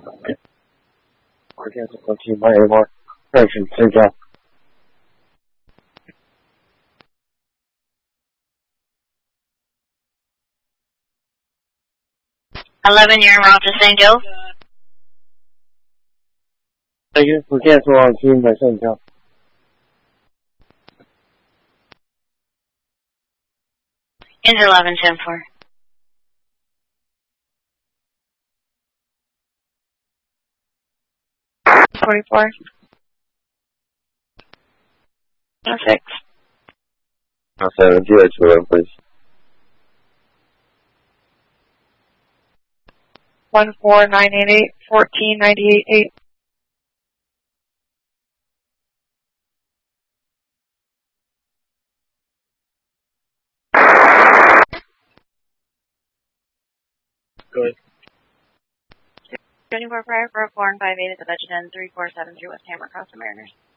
我电子国际卖一波认识之间。 11, you're en route to St. Joe. 对于福建说往新的圣教。 Into 11-10-4. 44. 6. 72 to 1, please. 14988 14988. Good. 24 prior for a 4 and 5-8 at the Vegeton 3473 West Hammer across the Mariners.